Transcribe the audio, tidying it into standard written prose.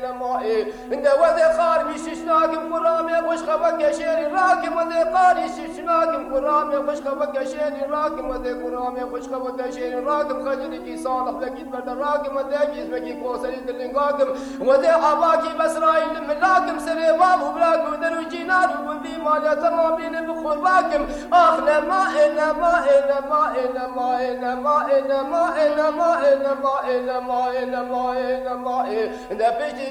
انت وذي خارمي ششناكم قرامي وش خبك شيري راكم وذي قاري ششناكم قرامي وش خبك شيري راكم وذي قرامي وش خبك شيري راكم خجلك صالح لك برد راكم وذي اسمك كوسري دلنقاكم وذي عباكي بسرائيل من لاكم سري بابو بلاك ودرو جينار وذي مالية ترابين بخرباكم اخنا ما إنا ما إنا ما إنا ما إنا ما إنا ما إنا ما إنا ما إنا ما إنا ما إنا ما إنا